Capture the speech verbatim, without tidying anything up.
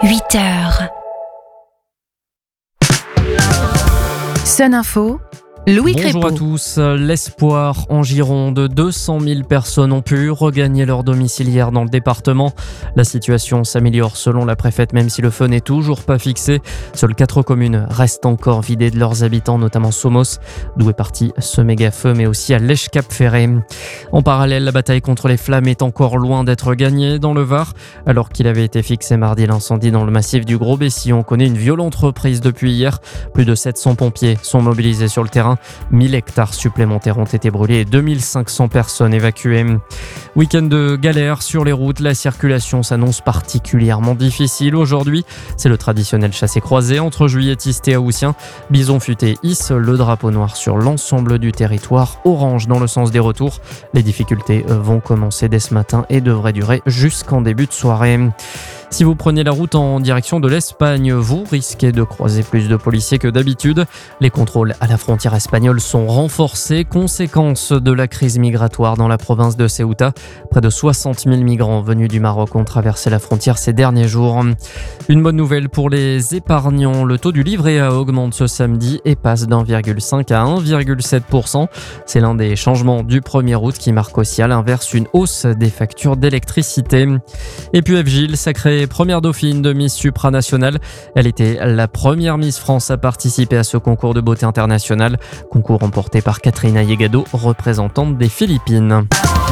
huit heures. Sun Info, Louis Crépeau. Bonjour à tous. L'espoir en Gironde, deux cent mille personnes ont pu regagner leur domicile hier dans le département. La situation s'améliore selon la préfète, même si le feu n'est toujours pas fixé. Seules quatre communes restent encore vidées de leurs habitants, notamment Somos, d'où est parti ce méga feu, mais aussi à Lèche-Cap-Ferré. En parallèle, la bataille contre les flammes est encore loin d'être gagnée dans le Var. Alors qu'il avait été fixé mardi, l'incendie dans le massif du Gros-Bessillon connaît une violente reprise depuis hier. Plus de sept cents pompiers sont mobilisés sur le terrain. mille hectares supplémentaires ont été brûlés et deux mille cinq cents personnes évacuées. Week-end de galère sur les routes, la circulation s'annonce particulièrement difficile aujourd'hui. C'est le traditionnel chassé-croisé entre juilletistes et haussiens. Bison futé hisse le drapeau noir sur l'ensemble du territoire, orange dans le sens des retours. Les difficultés vont commencer dès ce matin et devraient durer jusqu'en début de soirée. Si vous prenez la route en direction de l'Espagne, vous risquez de croiser plus de policiers que d'habitude. Les contrôles à la frontière espagnole sont renforcés, conséquence de la crise migratoire dans la province de Ceuta. Près de soixante mille migrants venus du Maroc ont traversé la frontière ces derniers jours. Une bonne nouvelle pour les épargnants. Le taux du livret A augmente ce samedi et passe d'un virgule cinq à un virgule sept pour cent. C'est l'un des changements du premier août qui marque aussi à l'inverse une hausse des factures d'électricité. Et puis Eve Gilles, sacrée première dauphine de Miss Supranationale. Elle était la première Miss France à participer à ce concours de beauté internationale. Concours remporté par Catherine Ayegado, représentante des Philippines.